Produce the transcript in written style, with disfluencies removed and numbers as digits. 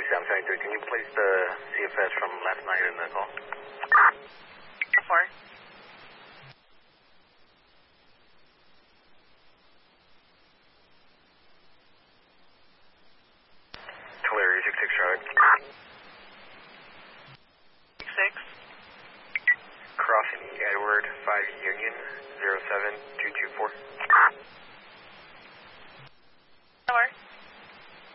773, can you place the CFS from last night in the call? 4. Tulare 66 Charlotte. 6. Crossing Edward 5 Union 07224.